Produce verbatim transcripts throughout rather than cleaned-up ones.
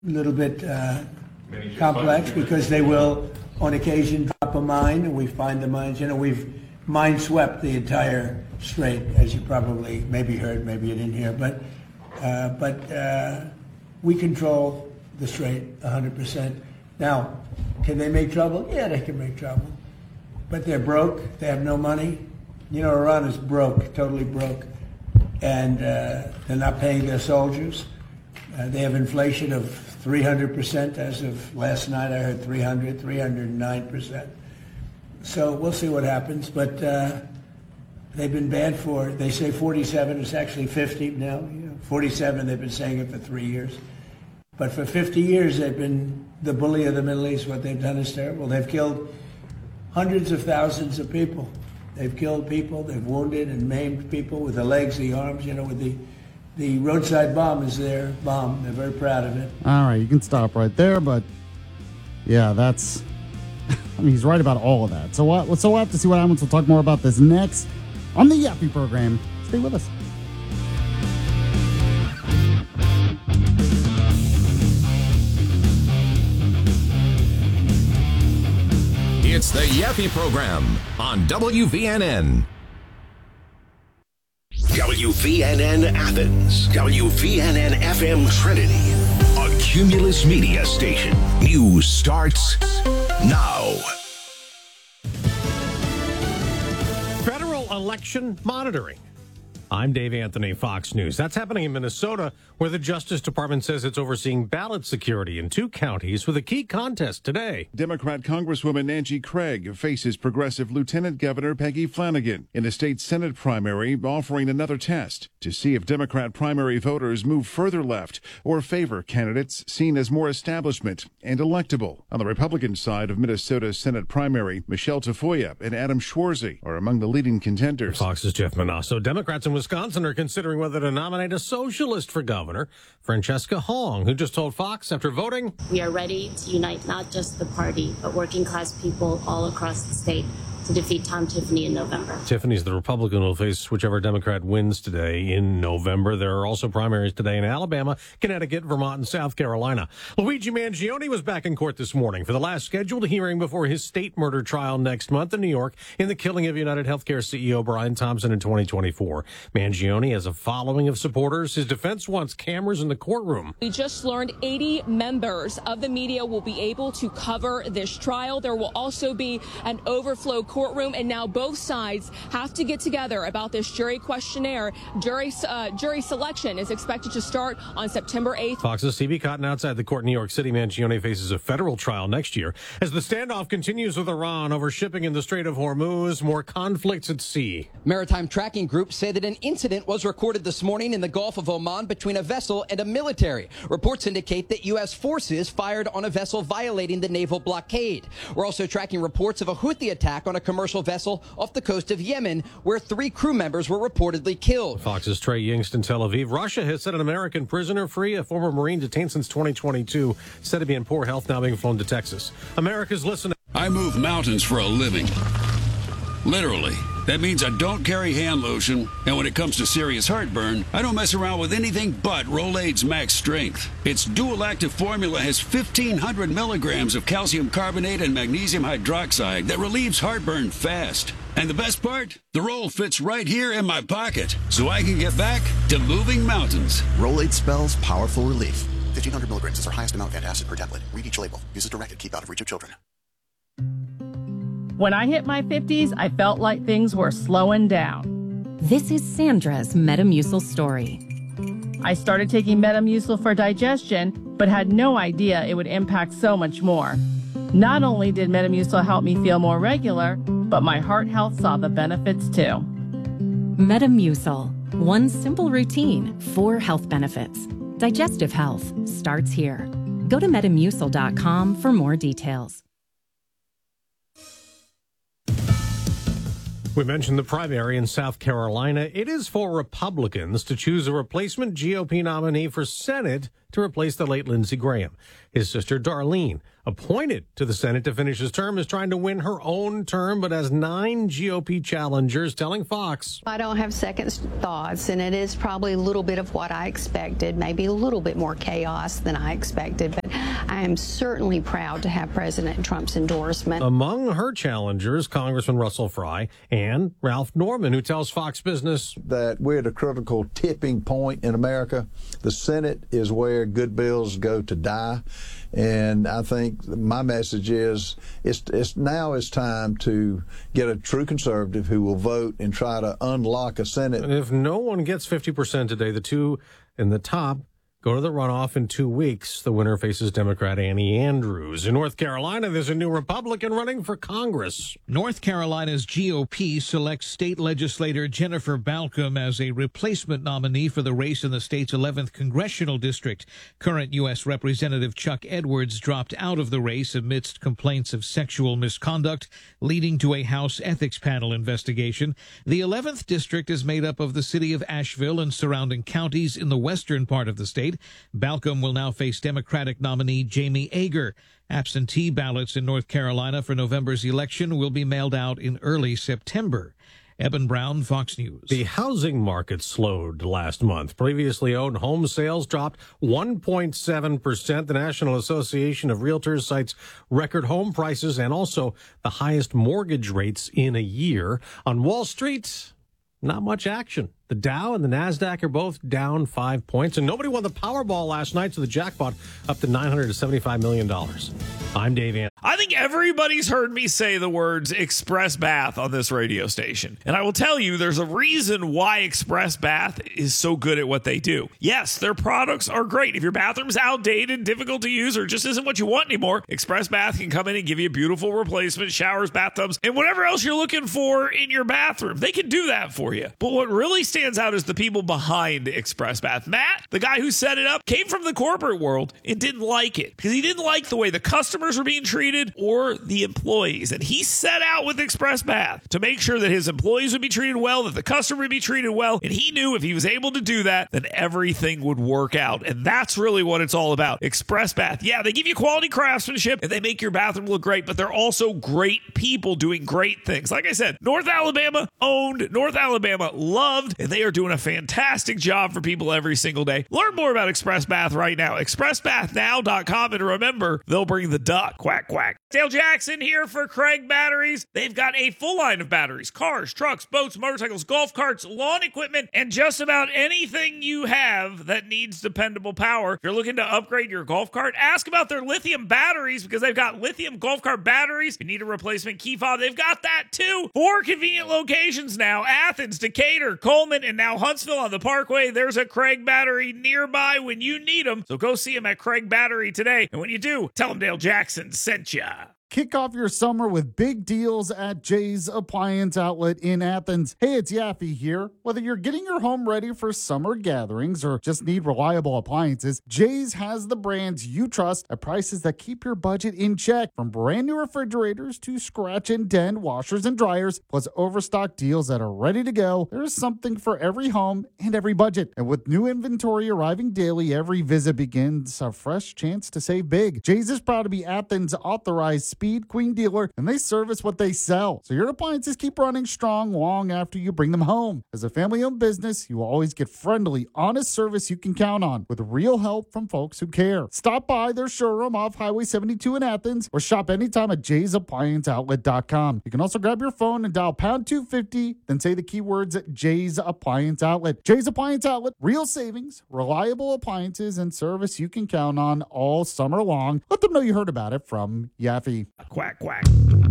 little bit uh, complex because they will, on occasion, drop a mine, and we find the mines. You know, we've mine swept the entire strait, as you probably maybe heard, maybe you didn't hear, but uh, but uh, we control the strait one hundred percent. Now, can they make trouble? Yeah, they can make trouble, but they're broke. They have no money. You know, Iran is broke, totally broke, and uh, they're not paying their soldiers. Uh, they have inflation of three hundred percent as of last night. I heard three hundred, three hundred nine percent. So we'll see what happens. But uh, they've been bad for, they say forty-seven, it's actually fifty now. You know, forty-seven, they've been saying it for three years. But for fifty years, they've been the bully of the Middle East. What they've done is terrible. They've killed hundreds of thousands of people. They've killed people. They've wounded and maimed people with the legs, the arms, you know, with the The roadside bomb is their bomb. They're very proud of it. All right, you can stop right there, but yeah, that's, I mean, he's right about all of that. So what? So we'll have to see what happens. We'll talk more about this next on the Yappy program. Stay with us. It's the Yappy program on W V N N. W V N N Athens, W V N N F M Trinity, a Cumulus Media station. News starts now. Federal election monitoring. I'm Dave Anthony, Fox News. That's happening in Minnesota, where the Justice Department says it's overseeing ballot security in two counties with a key contest today. Democrat Congresswoman Nancy Craig faces progressive Lieutenant Governor Peggy Flanagan in the state Senate primary, offering another test to see if Democrat primary voters move further left or favor candidates seen as more establishment and electable. On the Republican side of Minnesota's Senate primary, Michelle Tafoya and Adam Schwarzy are among the leading contenders. Fox's Jeff Manasso. Democrats in Wisconsin are considering whether to nominate a socialist for governor, Francesca Hong, who just told Fox after voting, "We are ready to unite not just the party, but working class people all across the state to defeat Tom Tiffany in November." Tiffany's the Republican who will face whichever Democrat wins today in November. There are also primaries today in Alabama, Connecticut, Vermont, and South Carolina. Luigi Mangione was back in court this morning for the last scheduled hearing before his state murder trial next month in New York in the killing of United Healthcare C E O Brian Thompson in twenty twenty-four. Mangione has a following of supporters. His defense wants cameras in the courtroom. We just learned eighty members of the media will be able to cover this trial. There will also be an overflow courtroom, and now both sides have to get together about this jury questionnaire. Jury uh, jury selection is expected to start on September eighth. Fox's Stevie Cotton outside the court in New York City. Mangione faces a federal trial next year as the standoff continues with Iran over shipping in the Strait of Hormuz. More conflicts at sea. Maritime tracking groups say that an incident was recorded this morning in the Gulf of Oman between a vessel and a military. Reports indicate that U S forces fired on a vessel violating the naval blockade. We're also tracking reports of a Houthi attack on a commercial vessel off the coast of Yemen, where three crew members were reportedly killed. Fox's Trey Yingst in Tel Aviv. Russia has set an American prisoner free, a former Marine detained since twenty twenty-two, said to be in poor health, now being flown to Texas. America's listening. I move mountains for a living. Literally. That means I don't carry hand lotion, and when it comes to serious heartburn, I don't mess around with anything but Rolaids Max Strength. Its dual-active formula has fifteen hundred milligrams of calcium carbonate and magnesium hydroxide that relieves heartburn fast. And the best part? The roll fits right here in my pocket, so I can get back to moving mountains. Rolaids spells powerful relief. fifteen hundred milligrams is our highest amount of antacid per tablet. Read each label. Use as directed. Keep out of reach of children. When I hit my fifties, I felt like things were slowing down. This is Sandra's Metamucil story. I started taking Metamucil for digestion, but had no idea it would impact so much more. Not only did Metamucil help me feel more regular, but my heart health saw the benefits too. Metamucil. One simple routine, four health benefits. Digestive health starts here. Go to metamucil dot com for more details. We mentioned the primary in South Carolina. It is for Republicans to choose a replacement G O P nominee for Senate to replace the late Lindsey Graham. His sister Darlene, appointed to the Senate to finish his term, is trying to win her own term, but has nine G O P challengers, telling Fox. I don't have second thoughts, and it is probably a little bit of what I expected, maybe a little bit more chaos than I expected, but I am certainly proud to have President Trump's endorsement. Among her challengers, Congressman Russell Fry and Ralph Norman, who tells Fox Business that we're at a critical tipping point in America. The Senate is where good bills go to die. And I think my message is it's, it's now it's time to get a true conservative who will vote and try to unlock a Senate. And if no one gets fifty percent today, the two in the top go to the runoff in two weeks. The winner faces Democrat Annie Andrews. In North Carolina, there's a new Republican running for Congress. North Carolina's G O P selects state legislator Jennifer Balcom as a replacement nominee for the race in the state's eleventh congressional district. Current U S Representative Chuck Edwards dropped out of the race amidst complaints of sexual misconduct, leading to a House Ethics Panel investigation. The eleventh district is made up of the city of Asheville and surrounding counties in the western part of the state. Balcom will now face Democratic nominee Jamie Ager. Absentee ballots in North Carolina for November's election will be mailed out in early September. Eben Brown, Fox News. The housing market slowed last month. Previously owned home sales dropped one point seven percent. The National Association of Realtors cites record home prices and also the highest mortgage rates in a year. On Wall Street, not much action. The Dow and the NASDAQ are both down five points, and nobody won the Powerball last night, so the jackpot up to nine hundred seventy-five million dollars. I'm Dave Ann. I think everybody's heard me say the words Express Bath on this radio station. And I will tell you, there's a reason why Express Bath is so good at what they do. Yes, their products are great. If your bathroom's outdated, difficult to use, or just isn't what you want anymore, Express Bath can come in and give you a beautiful replacement, showers, bathtubs, and whatever else you're looking for in your bathroom. They can do that for you. But what really stands out is the people behind Express Bath. Matt, the guy who set it up, came from the corporate world and didn't like it because he didn't like the way the customers were being treated or the employees. And he set out with Express Bath to make sure that his employees would be treated well, that the customer would be treated well. And he knew if he was able to do that, then everything would work out. And that's really what it's all about. Express Bath. Yeah, they give you quality craftsmanship and they make your bathroom look great, but they're also great people doing great things. Like I said, North Alabama owned, North Alabama loved, and they are doing a fantastic job for people every single day. Learn more about Express Bath right now. express bath now dot com. And remember, they'll bring the duck. Quack, quack. Dale Jackson here for Craig Batteries. They've got a full line of batteries, cars, trucks, boats, motorcycles, golf carts, lawn equipment, and just about anything you have that needs dependable power. If you're looking to upgrade your golf cart, ask about their lithium batteries because they've got lithium golf cart batteries. If you need a replacement key fob, they've got that too. Four convenient locations now: Athens, Decatur, Coleman, and now Huntsville on the Parkway. There's a Craig Battery nearby when you need them. So go see them at Craig Battery today. And when you do, tell them Dale Jackson sent ya. Kick off your summer with big deals at Jay's Appliance Outlet in Athens. Hey, it's Yaffe here. Whether you're getting your home ready for summer gatherings or just need reliable appliances, Jay's has the brands you trust at prices that keep your budget in check. From brand new refrigerators to scratch and dent washers and dryers, plus overstock deals that are ready to go, there's something for every home and every budget. And with new inventory arriving daily, every visit begins a fresh chance to save big. Jay's is proud to be Athens' authorized Speed Queen dealer, and they service what they sell. So your appliances keep running strong long after you bring them home. As a family-owned business, you will always get friendly, honest service you can count on with real help from folks who care. Stop by their showroom off Highway seventy-two in Athens or shop anytime at jays appliance outlet dot com. You can also grab your phone and dial pound two fifty, then say the keywords Jay's Appliance Outlet. Jay's Appliance Outlet, real savings, reliable appliances, and service you can count on all summer long. Let them know you heard about it from Yaffe. Quack, quack.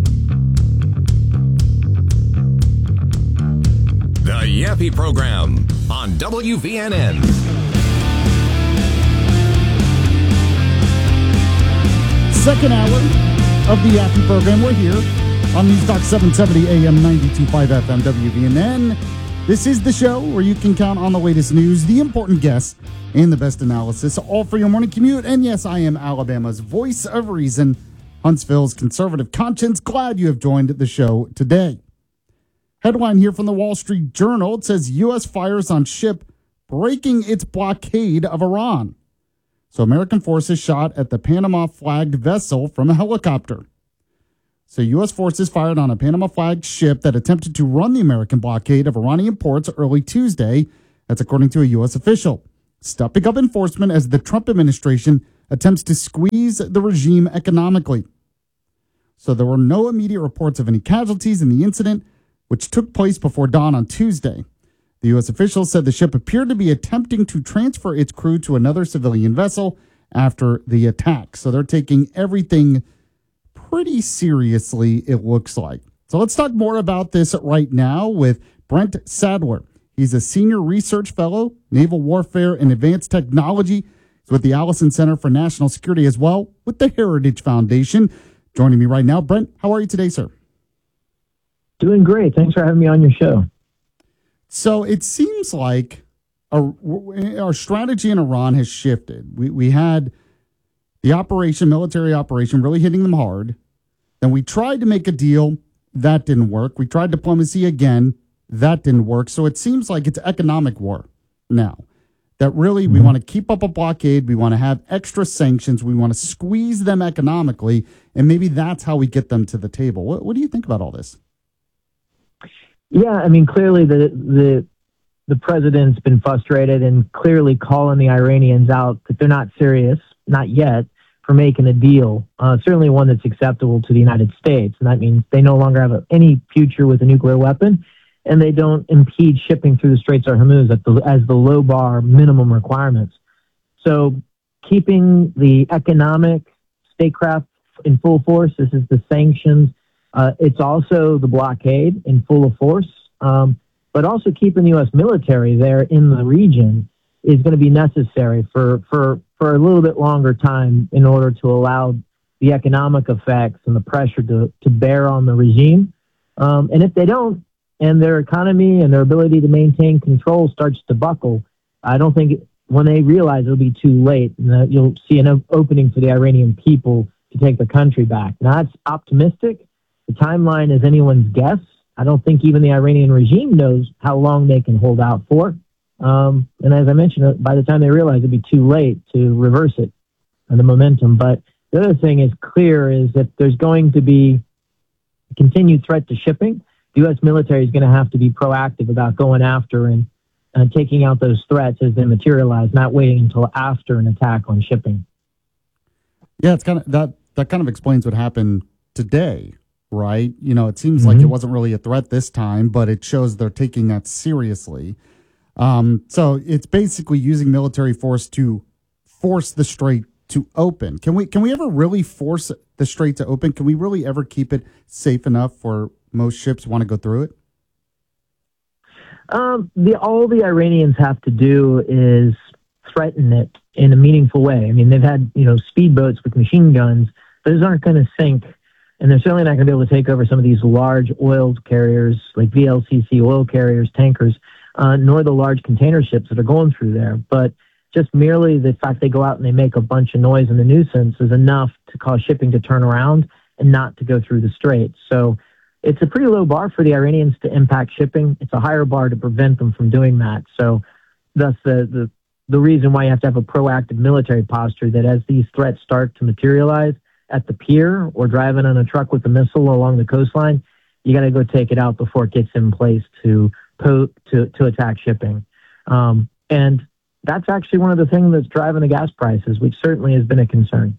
The Yaffe Program on W V N N. Second hour of the Yaffe Program. We're here on News Talk seven seventy A M ninety-two point five F M W V N N. This is the show where you can count on the latest news, the important guests, and the best analysis, all for your morning commute. And yes, I am Alabama's voice of reason, Huntsville's conservative conscience. Glad you have joined the show today. Headline here from the Wall Street Journal. It says U S fires on ship breaking its blockade of Iran. So American forces shot at the Panama-flagged vessel from a helicopter. So U S forces fired on a Panama-flagged ship that attempted to run the American blockade of Iranian ports early Tuesday. That's according to a U S official. Stepping up enforcement as the Trump administration attempts to squeeze the regime economically. So there were no immediate reports of any casualties in the incident, which took place before dawn on Tuesday. The U S officials said the ship appeared to be attempting to transfer its crew to another civilian vessel after the attack. So they're taking everything pretty seriously, it looks like. So let's talk more about this right now with Brent Sadler. He's a senior research fellow, naval warfare and advanced technology. He's with the Allison Center for National Security as well with the Heritage Foundation. Joining me right now, Brent, how are you today, sir? Doing great. Thanks for having me on your show. So it seems like our, our strategy in Iran has shifted. We, we had the operation, military operation, really hitting them hard. Then we tried to make a deal. That didn't work. We tried diplomacy again. That didn't work. So it seems like it's economic war now. That really we want to keep up a blockade. We want to have extra sanctions. We want to squeeze them economically. And maybe that's how we get them to the table. What, what do you think about all this? Yeah, I mean, clearly the the the president's been frustrated and clearly calling the Iranians out that they're not serious, not yet, for making a deal. Uh, certainly one that's acceptable to the United States. And that means they no longer have a, any future with a nuclear weapon, and they don't impede shipping through the Straits of Hormuz at the, as the low bar minimum requirements. So keeping the economic statecraft in full force, this is the sanctions. Uh, it's also the blockade in full force, um, but also keeping the U S military there in the region is going to be necessary for, for, for a little bit longer time in order to allow the economic effects and the pressure to, to bear on the regime. Um, and if they don't, and their economy and their ability to maintain control starts to buckle, I don't think it, when they realize it'll be too late, and that you'll see an opening for the Iranian people to take the country back. Now, that's optimistic. The timeline is anyone's guess. I don't think even the Iranian regime knows how long they can hold out for. Um, and as I mentioned, by the time they realize it'll be too late to reverse it and the momentum. But the other thing is clear is that there's going to be a continued threat to shipping. The U S military is going to have to be proactive about going after and uh, taking out those threats as they materialize, not waiting until after an attack on shipping. Yeah, it's kind of that. That kind of explains what happened today, right? You know, it seems Mm-hmm. like it wasn't really a threat this time, but it shows they're taking that seriously. Um, so it's basically using military force to force the strait to open. Can we can we ever really force the strait to open? Can we really ever keep it safe enough for most ships want to go through it? Um, the all the Iranians have to do is threaten it in a meaningful way. I mean, they've had, you know, speedboats with machine guns. Those aren't going to sink, and they're certainly not going to be able to take over some of these large oil carriers like V L C C oil carriers, tankers, uh, nor the large container ships that are going through there. But just merely the fact they go out and they make a bunch of noise and a nuisance is enough to cause shipping to turn around and not to go through the strait. So it's a pretty low bar for the Iranians to impact shipping. It's a higher bar to prevent them from doing that. So thus the, the, the reason why you have to have a proactive military posture, that as these threats start to materialize at the pier or driving on a truck with a missile along the coastline, you got to go take it out before it gets in place to po- to, to attack shipping. Um, and that's actually one of the things that's driving the gas prices, which certainly has been a concern.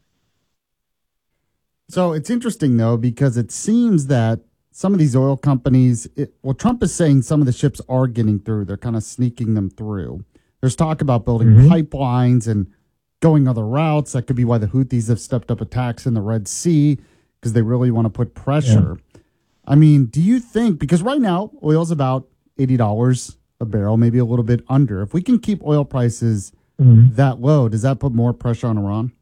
So it's interesting, though, because it seems that some of these oil companies, it, well, Trump is saying some of the ships are getting through. They're kind of sneaking them through. There's talk about building mm-hmm. pipelines and going other routes. That could be why the Houthis have stepped up attacks in the Red Sea, because they really want to put pressure. Yeah. I mean, do you think, because right now oil's about eighty dollars a barrel, maybe a little bit under. If we can keep oil prices mm-hmm. that low, does that put more pressure on Iran?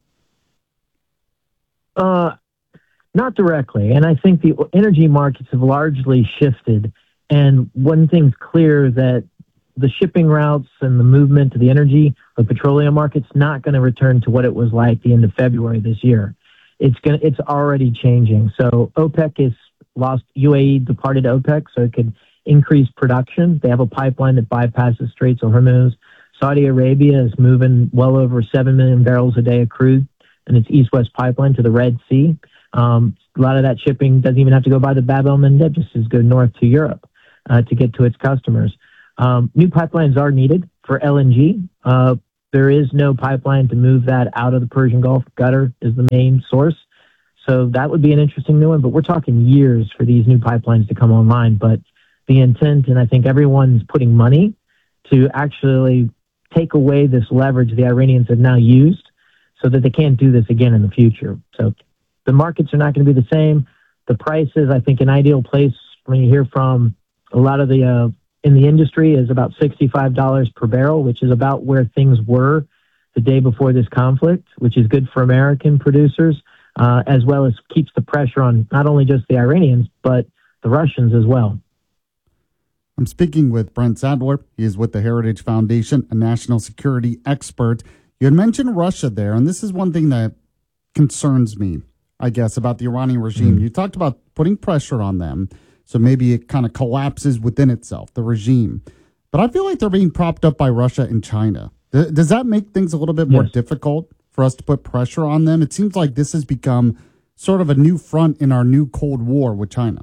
Uh, not directly. And I think the energy markets have largely shifted. And one thing's clear, that the shipping routes and the movement of the energy, the petroleum market's not going to return to what it was like the end of February this year. It's going it's already changing. So OPEC is lost, U A E departed OPEC, so it could increased production. They have a pipeline that bypasses Straits of Hormuz. Saudi Arabia is moving well over seven million barrels a day of crude in its east-west pipeline to the Red Sea. Um, a lot of that shipping doesn't even have to go by the Bab el-Mandeb, just as go north to Europe uh, to get to its customers. Um, new pipelines are needed for L N G. Uh, there is no pipeline to move that out of the Persian Gulf. Qatar is the main source. So that would be an interesting new one, but we're talking years for these new pipelines to come online. But the intent, and I think everyone's putting money to actually take away this leverage the Iranians have now used so that they can't do this again in the future. So the markets are not going to be the same. The prices, I think an ideal place when you hear from a lot of the, uh, in the industry is about sixty-five dollars per barrel, which is about where things were the day before this conflict, which is good for American producers, uh, as well as keeps the pressure on not only just the Iranians, but the Russians as well. I'm speaking with Brent Sadler. He is with the Heritage Foundation, a national security expert. You had mentioned Russia there, and this is one thing that concerns me, I guess, about the Iranian regime. Mm. You talked about putting pressure on them, so maybe it kind of collapses within itself, the regime. But I feel like they're being propped up by Russia and China. Th- does that make things a little bit more yes. difficult for us to put pressure on them? It seems like this has become sort of a new front in our new Cold War with China.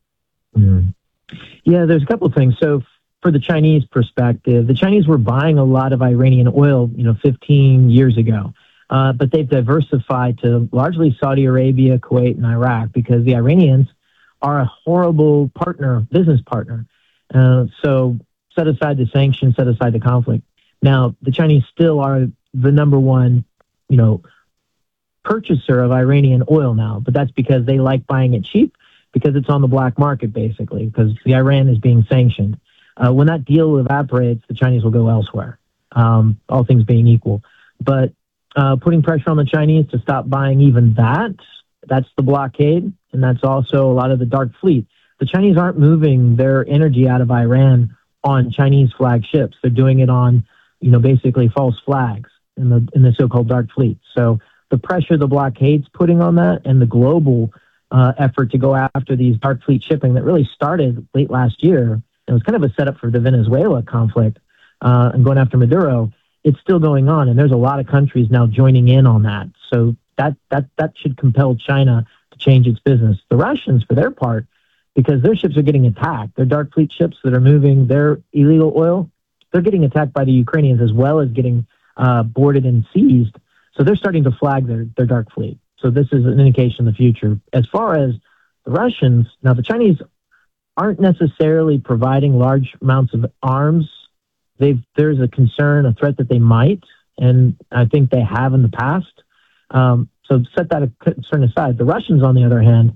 Mm. Yeah, there's a couple of things. So for the Chinese perspective, the Chinese were buying a lot of Iranian oil, you know, fifteen years ago. Uh, but they've diversified to largely Saudi Arabia, Kuwait, and Iraq because the Iranians are a horrible partner, business partner. Uh, so set aside the sanctions, set aside the conflict. Now, the Chinese still are the number one, you know, purchaser of Iranian oil now, but that's because they like buying it cheap because it's on the black market, basically, because the Iran is being sanctioned. Uh, when that deal evaporates, the Chinese will go elsewhere, um, all things being equal. But uh, putting pressure on the Chinese to stop buying even that, that's the blockade, and that's also a lot of the dark fleet. The Chinese aren't moving their energy out of Iran on Chinese flag ships. They're doing it on, you know, basically false flags in the in the so-called dark fleet. So the pressure the blockade's putting on that and the global uh, effort to go after these dark fleet shipping that really started late last year, it was kind of a setup for the Venezuela conflict uh, and going after Maduro, it's still going on. And there's a lot of countries now joining in on that. So that, that, that should compel China to change its business. The Russians, for their part, because their ships are getting attacked, their dark fleet ships that are moving their illegal oil, they're getting attacked by the Ukrainians as well as getting uh, boarded and seized. So they're starting to flag their, their dark fleet. So this is an indication of the future. As far as the Russians, now the Chinese aren't necessarily providing large amounts of arms. They've, there's a concern, a threat that they might, and I think they have in the past. Um, so set that concern aside. The Russians, on the other hand,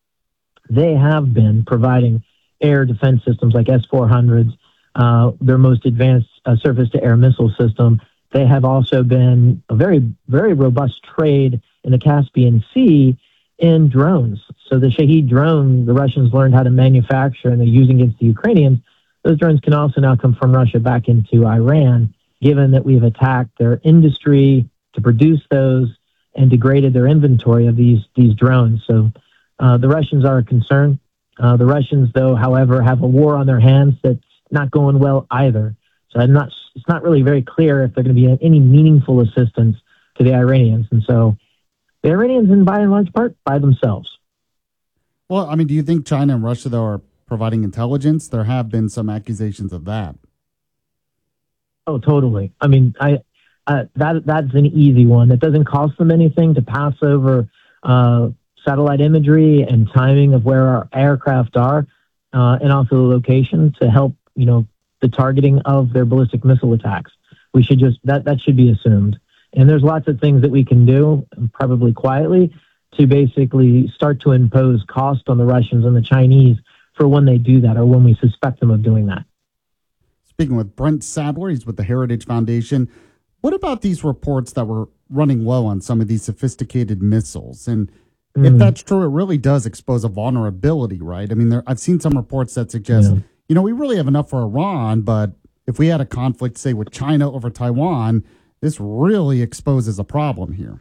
they have been providing air defense systems like S four hundreds, uh, their most advanced uh, surface-to-air missile system. They have also been a very, very robust trade in the Caspian Sea in drones. So the Shahed drone, the Russians learned how to manufacture and they're using against the Ukrainians. Those drones can also now come from Russia back into Iran, given that we've attacked their industry to produce those and degraded their inventory of these, these drones. So uh, the Russians are a concern. Uh, the Russians, though, however, have a war on their hands that's not going well either. So I'm not, it's not really very clear if they're going to be any meaningful assistance to the Iranians. And so the Iranians, in by and large part, by themselves. Well, I mean, do you think China and Russia, though, are providing intelligence? There have been some accusations of that. Oh, totally. I mean, I uh, that that's an easy one. That doesn't cost them anything to pass over uh, satellite imagery and timing of where our aircraft are, uh, and also the location to help, you know, the targeting of their ballistic missile attacks. We should just that that should be assumed. And there's lots of things that we can do, probably quietly, to basically start to impose cost on the Russians and the Chinese for when they do that or when we suspect them of doing that. Speaking with Brent Sadler, he's with the Heritage Foundation. What about these reports that we're running low on some of these sophisticated missiles? And mm. if that's true, it really does expose a vulnerability, right? I mean, there, I've seen some reports that suggest, yeah. you know, we really have enough for Iran, but if we had a conflict, say, with China over Taiwan, this really exposes a problem here.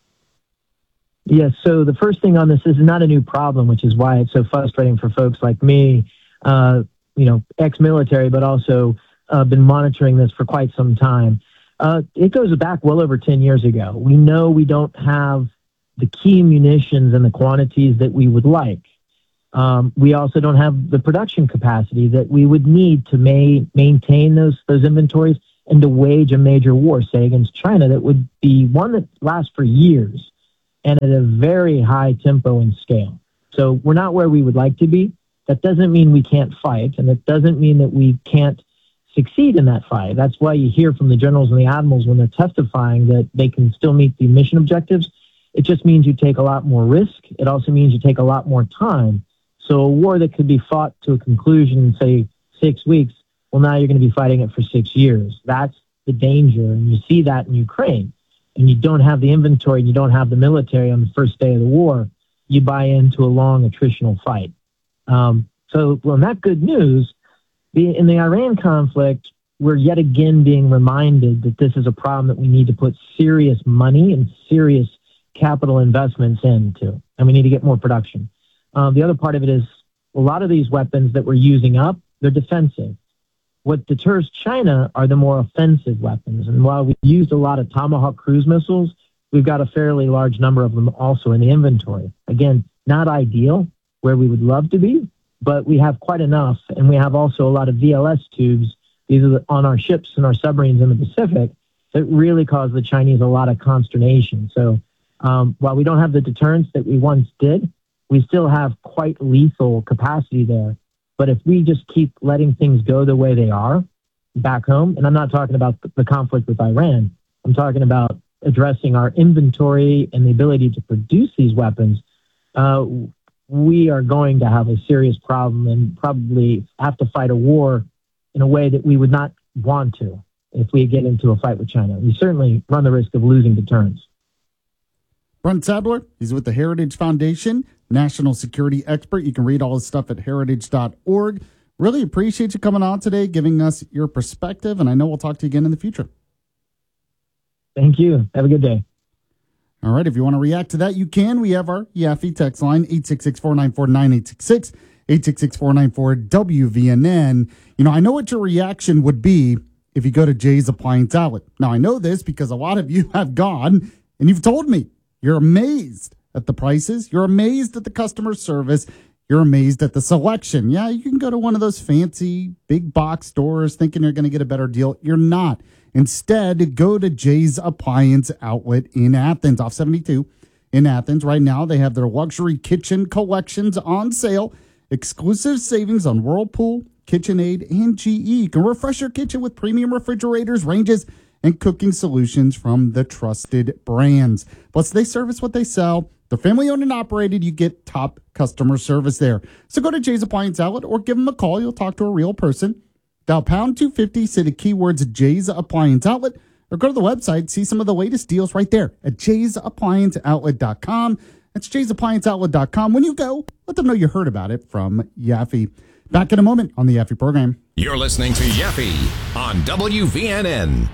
Yes, so the first thing on this is not a new problem, which is why it's so frustrating for folks like me. Uh, you know, ex-military, but also uh, been monitoring this for quite some time. Uh, it goes back well over ten years ago. We know we don't have the key munitions in the quantities that we would like. Um, we also don't have the production capacity that we would need to ma- maintain those those inventories and to wage a major war, say, against China that would be one that lasts for years and at a very high tempo and scale. So we're not where we would like to be. That doesn't mean we can't fight, and it doesn't mean that we can't succeed in that fight. That's why you hear from the generals and the admirals when they're testifying that they can still meet the mission objectives. It just means you take a lot more risk. It also means you take a lot more time. So a war that could be fought to a conclusion in, say, six weeks, well, now you're going to be fighting it for six years. That's the danger, and you see that in Ukraine. And you don't have the inventory and you don't have the military on the first day of the war, you buy into a long attritional fight. Um, so, well, that good news, the, in the Iran conflict, we're yet again being reminded that this is a problem that we need to put serious money and serious capital investments into, and we need to get more production. Um, the other part of it is a lot of these weapons that we're using up, they're defensive. What deters China are the more offensive weapons. And while we've used a lot of Tomahawk cruise missiles, we've got a fairly large number of them also in the inventory. Again, not ideal, where we would love to be, but we have quite enough. And we have also a lot of V L S tubes. These are on our ships and our submarines in the Pacific that really cause the Chinese a lot of consternation. So um, while we don't have the deterrence that we once did, we still have quite lethal capacity there. But if we just keep letting things go the way they are back home, and I'm not talking about the conflict with Iran, I'm talking about addressing our inventory and the ability to produce these weapons, uh, we are going to have a serious problem and probably have to fight a war in a way that we would not want to if we get into a fight with China. We certainly run the risk of losing deterrence. Brent Sadler, he's with the Heritage Foundation, national security expert. You can read all his stuff at heritage dot org. Really appreciate you coming on today, giving us your perspective, and I know we'll talk to you again in the future. Thank you. Have a good day. All right, if you want to react to that, you can. We have our Yaffe text line, eight six six, four nine four, nine eight six six, eight six six, four nine four, W V N N. You know, I know what your reaction would be if you go to Jay's Appliance Outlet. Now, I know this because a lot of you have gone, and you've told me you're amazed at the prices. You're amazed at the customer service. You're amazed at the selection. Yeah, you can go to one of those fancy big box stores thinking you're going to get a better deal. You're not. Instead, go to Jay's Appliance Outlet in Athens, off seventy-two in Athens. Right now, they have their luxury kitchen collections on sale. Exclusive savings on Whirlpool, KitchenAid, and G E. You can refresh your kitchen with premium refrigerators, ranges, and cooking solutions from the trusted brands. Plus, they service what they sell. They're family-owned and operated. You get top customer service there. So go to Jay's Appliance Outlet or give them a call. You'll talk to a real person. Dial pound two fifty, say the keywords Jay's Appliance Outlet, or go to the website, see some of the latest deals right there at jays appliance outlet dot com. That's jays appliance outlet dot com. When you go, let them know you heard about it from Yaffe. Back in a moment on the Yaffe program. You're listening to Yaffe on W V N N.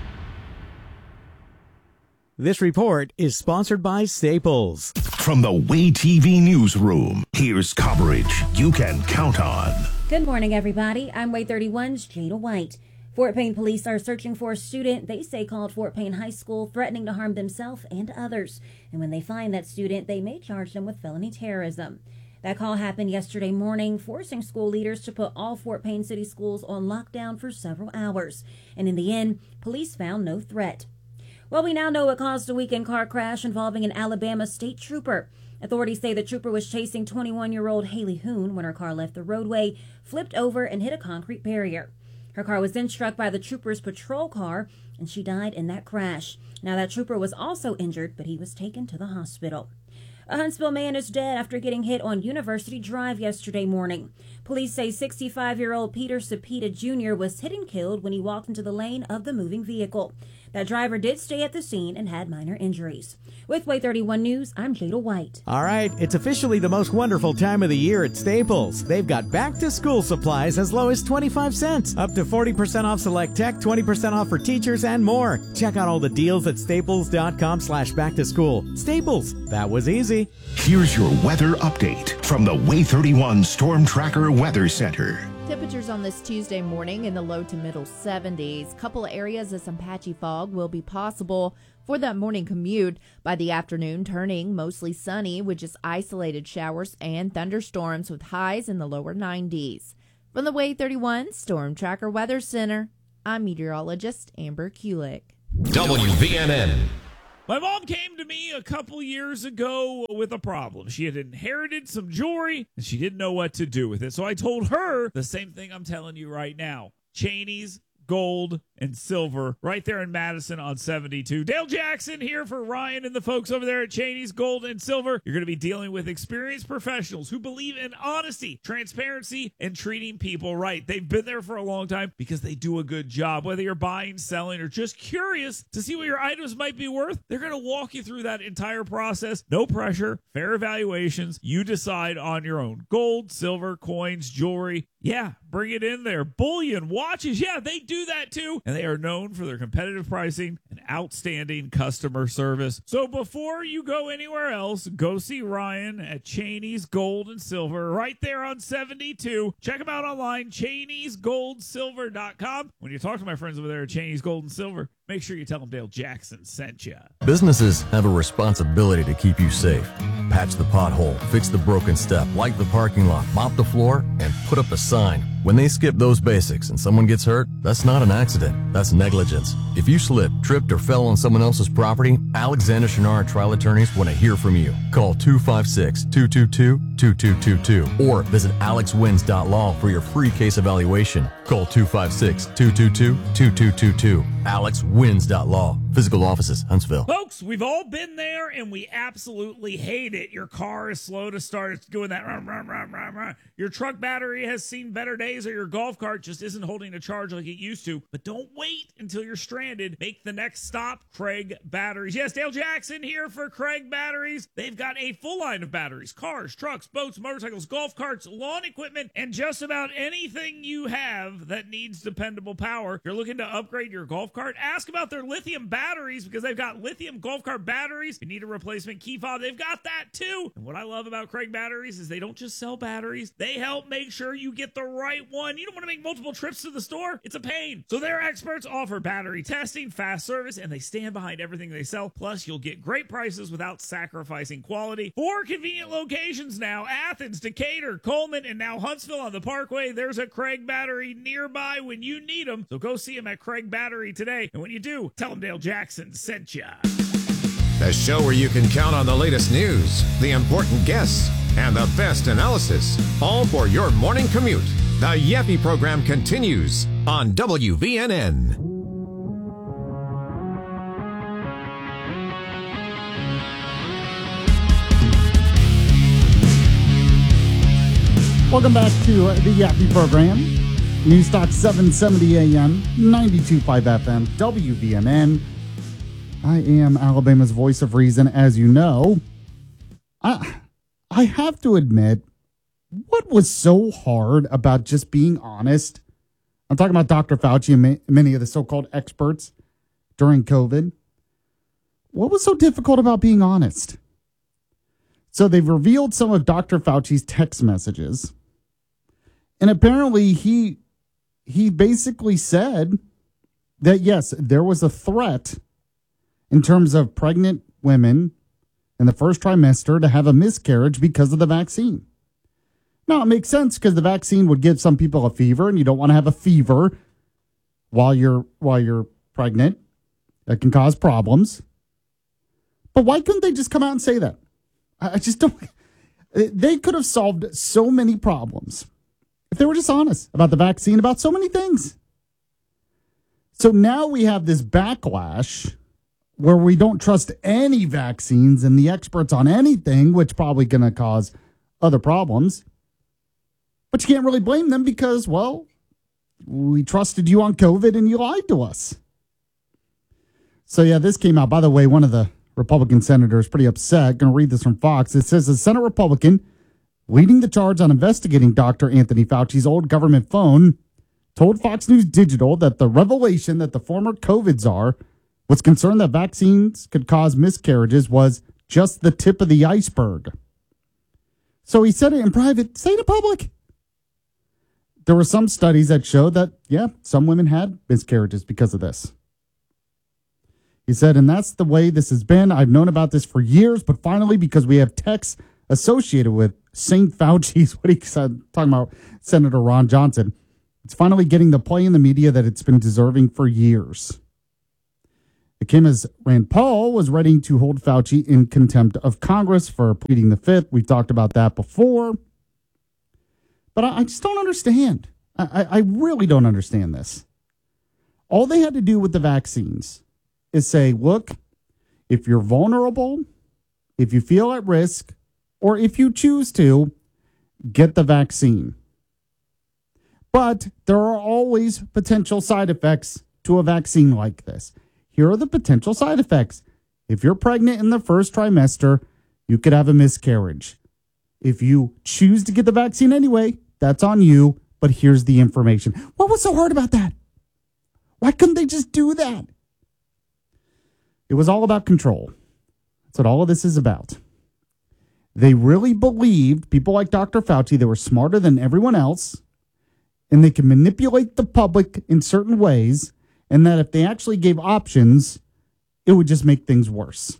This report is sponsored by Staples. From the Way T V newsroom, here's coverage you can count on. Good morning, everybody. I'm Way thirty-one's Jada White. Fort Payne police are searching for a student they say called Fort Payne High School threatening to harm themselves and others. And when they find that student, they may charge them with felony terrorism. That call happened yesterday morning, forcing school leaders to put all Fort Payne City schools on lockdown for several hours. And in the end, police found no threat. Well, we now know what caused a weekend car crash involving an Alabama state trooper. Authorities say the trooper was chasing twenty-one-year-old Haley Hoon when her car left the roadway, flipped over, and hit a concrete barrier. Her car was then struck by the trooper's patrol car, and she died in that crash. Now, that trooper was also injured, but he was taken to the hospital. A Huntsville man is dead after getting hit on University Drive yesterday morning. Police say sixty-five-year-old Peter Cepeda Junior was hit and killed when he walked into the lane of the moving vehicle. That driver did stay at the scene and had minor injuries. With Way thirty-one News, I'm Jada White. All right, it's officially the most wonderful time of the year at Staples. They've got back-to-school supplies as low as twenty-five cents, up to forty percent off select tech, twenty percent off for teachers, and more. Check out all the deals at staples.com slash back-to-school. Staples, that was easy. Here's your weather update from the Way thirty-one Storm Tracker Weather Center. Temperatures on this Tuesday morning in the low to middle seventies. Couple of areas of some patchy fog will be possible for that morning commute. By the afternoon, turning mostly sunny with just isolated showers and thunderstorms with highs in the lower nineties. From the Wave thirty-one Storm Tracker Weather Center, I'm meteorologist Amber Kulik. W V N N. My mom came to me a couple years ago with a problem. She had inherited some jewelry, and she didn't know what to do with it. So I told her the same thing I'm telling you right now. Cheney's Gold and Silver right there in Madison on seventy-two. Dale Jackson here for Ryan and the folks over there at Cheney's Gold and Silver. You're going to be dealing with experienced professionals who believe in honesty, transparency, and treating people right. They've been there for a long time because they do a good job. Whether you're buying, selling, or just curious to see what your items might be worth, they're going to walk you through that entire process. No pressure, fair evaluations. You decide on your own. Gold, silver, coins, jewelry. Yeah, bring it in there. Bullion, watches. Yeah, they do that too. And they are known for their competitive pricing and outstanding customer service. So before you go anywhere else, go see Ryan at Cheney's Gold and Silver right there on seventy-two. Check them out online, cheneys gold silver dot com. When you talk to my friends over there at Cheney's Gold and Silver, make sure you tell them Dale Jackson sent you. Businesses have a responsibility to keep you safe. Patch the pothole, fix the broken step, light the parking lot, mop the floor, and put up a sign. When they skip those basics and someone gets hurt, that's not an accident, that's negligence. If you slipped, tripped, or fell on someone else's property, Alexander Shinara Trial Attorneys want to hear from you. Call two five six, two two two, two two two two or visit alex wins dot law for your free case evaluation. Call two five six, two two two, two two two two. alex wins dot law. Physical offices, Huntsville. Folks, we've all been there, and we absolutely hate it. Your car is slow to start. It's doing that. Rah, rah, rah, rah, rah. Your truck battery has seen better days, or your golf cart just isn't holding a charge like it used to. But don't wait until you're stranded. Make the next stop, Craig Batteries. Yes, Dale Jackson here for Craig Batteries. They've got a full line of batteries, cars, trucks, boats, motorcycles, golf carts, lawn equipment, and just about anything you have that needs dependable power. If you're looking to upgrade your golf cart, ask about their lithium batteries, because they've got lithium golf cart batteries. If you need a replacement key fob, they've got that too. And what I love about Craig Batteries is they don't just sell batteries. They help make sure you get the right one. You don't want to make multiple trips to the store. It's a pain. So their experts offer battery testing, fast service, and they stand behind everything they sell. Plus, you'll get great prices without sacrificing quality. Four convenient locations now: Athens, Decatur, Coleman, and now Huntsville on the Parkway. There's a Craig Battery nearby when you need them. So go see them at Craig Battery today. And when you do, tell them Dale Jackson sent ya. A show where you can count on the latest news, the important guests, and the best analysis, all for your morning commute. The Yaffe program continues on W V N N. Welcome back to uh, the Yaffe program. News Talk seven seventy A M, ninety-two point five F M, W V N N. I am Alabama's voice of reason, as you know. I, I have to admit, what was so hard about just being honest? I'm talking about Doctor Fauci and ma- many of the so-called experts during COVID. What was so difficult about being honest? So they've revealed some of Doctor Fauci's text messages. And apparently he he basically said that, yes, there was a threat in terms of pregnant women in the first trimester to have a miscarriage because of the vaccine. Now, it makes sense because the vaccine would give some people a fever, and you don't want to have a fever while you're while you're pregnant. That can cause problems. But why couldn't they just come out and say that? I just don't. They could have solved so many problems if they were just honest about the vaccine, about so many things. So now we have this backlash where we don't trust any vaccines and the experts on anything, which probably going to cause other problems. But you can't really blame them because, well, we trusted you on COVID and you lied to us. So, yeah, this came out. By the way, one of the Republican senators pretty upset. Going to read this from Fox. It says a Senate Republican leading the charge on investigating Doctor Anthony Fauci's old government phone told Fox News Digital that the revelation that the former COVID czar was concerned that vaccines could cause miscarriages was just the tip of the iceberg. So he said it in private. Say it in public. there were some studies that showed that, yeah, some women had miscarriages because of this. He said, and that's the way this has been. I've known about this for years, but finally, because we have texts associated with Saint Fauci's, what he said, talking about Senator Ron Johnson, it's finally getting the play in the media that it's been deserving for years. It came as Rand Paul was ready to hold Fauci in contempt of Congress for pleading the fifth. We've talked about that before. But I, I just don't understand. I, I really don't understand this. All they had to do with the vaccines is say, look, if you're vulnerable, if you feel at risk, or if you choose to, get the vaccine. But there are always potential side effects to a vaccine like this. Here are the potential side effects. If you're pregnant in the first trimester, you could have a miscarriage. If you choose to get the vaccine anyway, that's on you, but here's the information. What was so hard about that? Why couldn't they just do that? It was all about control. That's what all of this is about. They really believed, people like Doctor Fauci, they were smarter than everyone else, and they could manipulate the public in certain ways, and that if they actually gave options, it would just make things worse.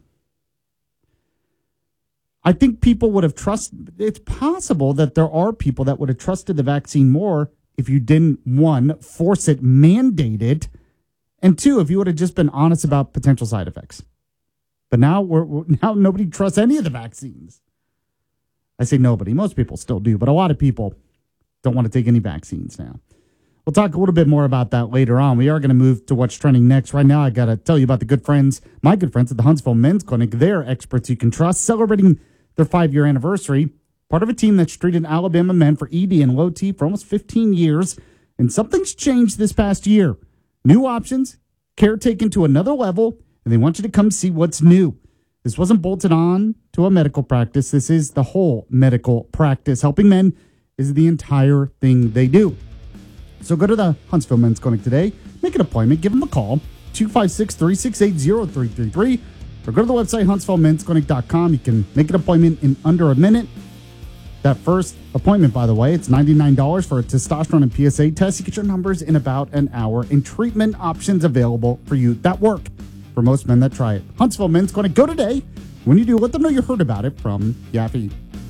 I think people would have trusted, it's possible that there are people that would have trusted the vaccine more if you didn't, one, force it, mandate it, and two, if you would have just been honest about potential side effects. But now we're, we're now nobody trusts any of the vaccines. I say nobody. Most people still do, but a lot of people don't want to take any vaccines now. We'll talk a little bit more about that later on. We are going to move to what's trending next. Right now, I got to tell you about the good friends, my good friends at the Huntsville Men's Clinic. They're experts you can trust, celebrating their five-year anniversary. Part of a team that's treated Alabama men for E D and low T for almost fifteen years. And something's changed this past year. New options, care taken to another level, and they want you to come see what's new. This wasn't bolted on to a medical practice. This is the whole medical practice. Helping men is the entire thing they do. So go to the Huntsville Men's Clinic today. Make an appointment. Give them a call, two five six, three six eight, zero three three three. Or go to the website, huntsville men's clinic dot com. You can make an appointment in under a minute. That first appointment, by the way, it's ninety-nine dollars for a testosterone and P S A test. You get your numbers in about an hour, and treatment options available for you that work for most men that try it. Huntsville Men's Clinic. Go today. When you do, let them know you heard about it from Yaffee.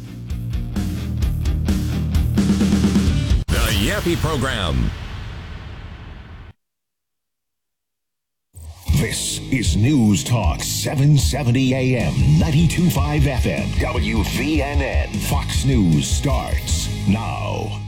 The Yaffee Program. This is News Talk seven seventy A M, ninety-two point five F M, W V N N. Fox News starts now.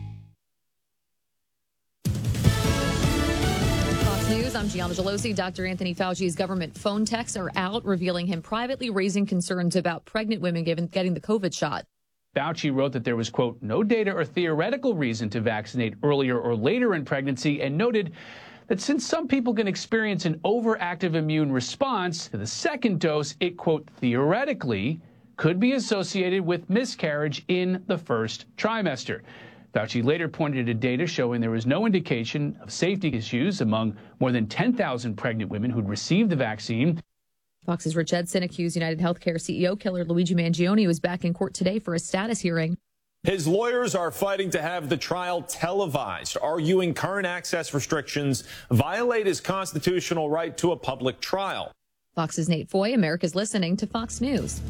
Fox News, I'm Gianna Gelosi. Doctor Anthony Fauci's government phone texts are out, revealing him privately raising concerns about pregnant women given, getting the COVID shot. Fauci wrote that there was, quote, no data or theoretical reason to vaccinate earlier or later in pregnancy, and noted that since some people can experience an overactive immune response to the second dose, it, quote, theoretically could be associated with miscarriage in the first trimester. Fauci later pointed to data showing there was no indication of safety issues among more than ten thousand pregnant women who'd received the vaccine. Fox's Rich Edson accused United Healthcare C E O killer Luigi Mangione was back in court today for a status hearing. His lawyers are fighting to have the trial televised, arguing current access restrictions violate his constitutional right to a public trial. Fox's Nate Foy, America's listening to Fox News.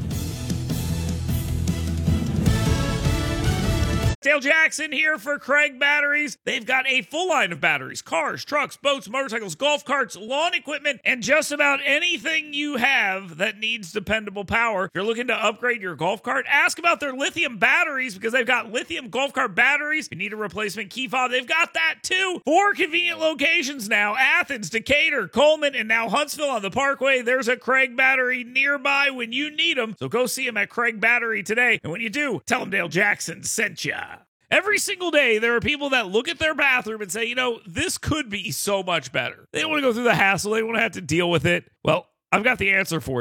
Dale Jackson here for Craig Batteries. They've got a full line of batteries, cars, trucks, boats, motorcycles, golf carts, lawn equipment, and just about anything you have that needs dependable power. If you're looking to upgrade your golf cart, ask about their lithium batteries because they've got lithium golf cart batteries. If you need a replacement key fob, they've got that too. Four convenient locations now: Athens, Decatur, Coleman, and now Huntsville on the Parkway. There's a Craig Battery nearby when you need them. So go see them at Craig Battery today. And when you do, tell them Dale Jackson sent ya. Every single day, there are people that look at their bathroom and say, you know, this could be so much better. They don't want to go through the hassle. They don't want to have to deal with it. Well, I've got the answer for you.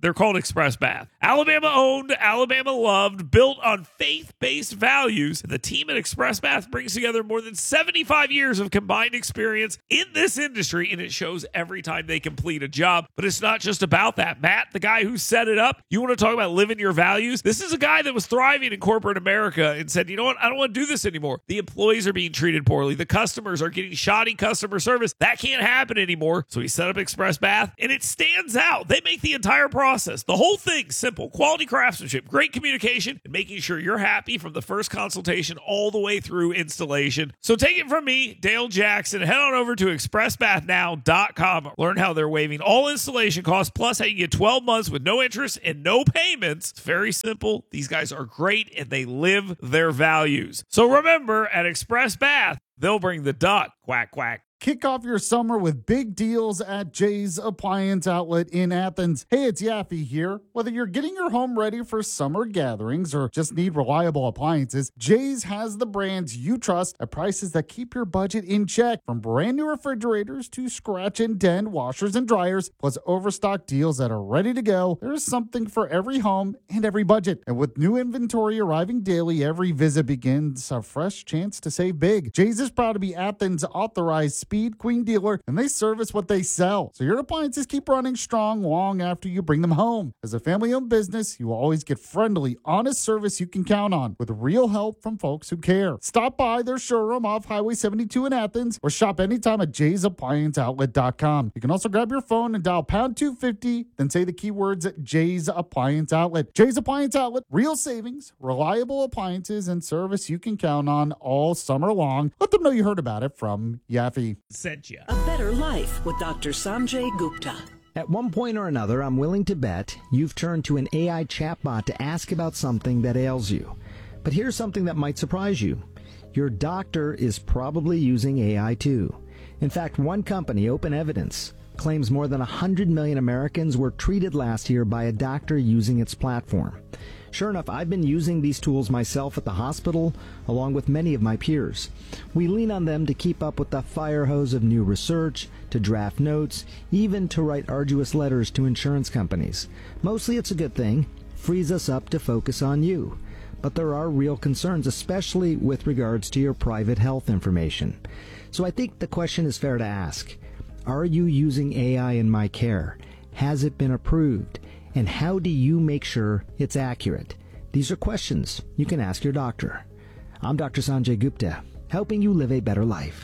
They're called Express Bath. Alabama owned, Alabama loved, built on faith-based values. And the team at Express Bath brings together more than seventy-five years of combined experience in this industry, and it shows every time they complete a job. But it's not just about that. Matt, the guy who set it up, you want to talk about living your values? This is a guy that was thriving in corporate America and said, you know what, I don't want to do this anymore. The employees are being treated poorly. The customers are getting shoddy customer service. That can't happen anymore. So he set up Express Bath, and it stands out. They make the entire process, the whole thing, simple. Quality craftsmanship, great communication, and making sure you're happy from the first consultation all the way through installation. So take it from me, Dale Jackson. Head on over to express bath now dot com. Learn how they're waiving all installation costs, plus how you get twelve months with no interest and no payments. It's very simple. These guys are great, and they live their values. So remember, at Express Bath, they'll bring the duck. Quack, quack. Kick off your summer with big deals at Jay's Appliance Outlet in Athens. Hey, it's Yaffe here. Whether you're getting your home ready for summer gatherings or just need reliable appliances, Jay's has the brands you trust at prices that keep your budget in check. From brand new refrigerators to scratch and dent washers and dryers, plus overstock deals that are ready to go, there's something for every home and every budget. And with new inventory arriving daily, every visit begins a fresh chance to save big. Jay's is proud to be Athens' authorized Speed Queen dealer, and they service what they sell. So your appliances keep running strong long after you bring them home. As a family-owned business, you will always get friendly, honest service you can count on with real help from folks who care. Stop by their showroom off Highway seventy-two in Athens or shop anytime at jays appliance outlet dot com. You can also grab your phone and dial pound two fifty, then say the keywords at Jay's Appliance Outlet. Jay's Appliance Outlet, real savings, reliable appliances, and service you can count on all summer long. Let them know you heard about it from Yaffe. Sent you. A better life with Doctor Sanjay Gupta. At one point or another, I'm willing to bet you've turned to an A I chatbot to ask about something that ails you. But here's something that might surprise you. Your doctor is probably using A I too. In fact, one company, Open Evidence, claims more than one hundred million Americans were treated last year by a doctor using its platform. Sure enough, I've been using these tools myself at the hospital, along with many of my peers. We lean on them to keep up with the fire hose of new research, to draft notes, even to write arduous letters to insurance companies. Mostly it's a good thing, frees us up to focus on you. But there are real concerns, especially with regards to your private health information. So I think the question is fair to ask. Are you using A I in my care? Has it been approved? And how do you make sure it's accurate? These are questions you can ask your doctor. I'm Doctor Sanjay Gupta, helping you live a better life.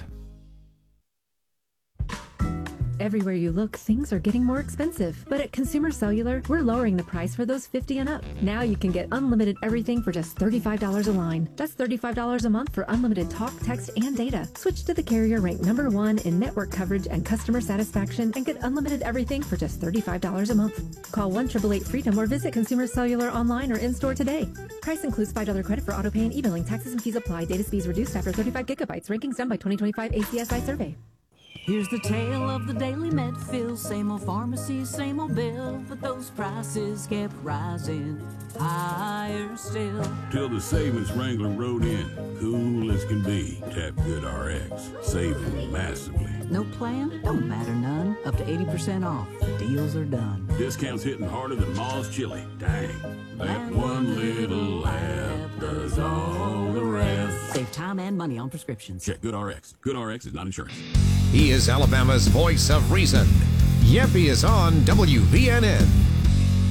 Everywhere you look, things are getting more expensive. But at Consumer Cellular, we're lowering the price for those fifty and up. Now you can get unlimited everything for just thirty-five dollars a line. That's thirty-five dollars a month for unlimited talk, text, and data. Switch to the carrier ranked number one in network coverage and customer satisfaction and get unlimited everything for just thirty-five dollars a month. Call one eight eight eight freedom or visit Consumer Cellular online or in-store today. Price includes five dollars credit for auto pay and e-billing. Taxes and fees apply. Data speeds reduced after thirty-five gigabytes. Rankings done by twenty twenty-five A C S I survey. Here's the tale of the daily med fill. Same old pharmacy, same old bill, but those prices kept rising higher still. Till the savings wrangler rode in, cool as can be. Tap GoodRx, saving massively. No plan? Don't matter none. Up to eighty percent off. The deals are done. Discounts hitting harder than Ma's chili. Dang. That one little app does all the rest. Save time and money on prescriptions. Check GoodRx. GoodRx is not insurance. He is Alabama's voice of reason. Yaffe is on W V N N.